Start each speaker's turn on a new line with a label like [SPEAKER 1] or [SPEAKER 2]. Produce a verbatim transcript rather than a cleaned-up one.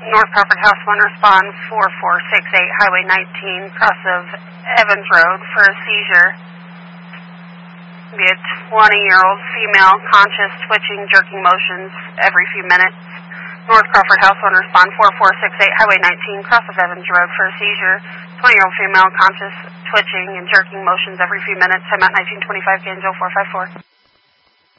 [SPEAKER 1] North Crawford House one, respond four four six eight, Highway nineteen, cross of Evans Road for a seizure. Be a twenty-year-old female, conscious, twitching, jerking motions every few minutes. North Crawford House one, respond four four six eight, Highway nineteen, cross of Evans Road for a seizure. twenty-year-old female, conscious, twitching, and jerking motions every few minutes. Time out nineteen twenty-five, Gainesville four five four.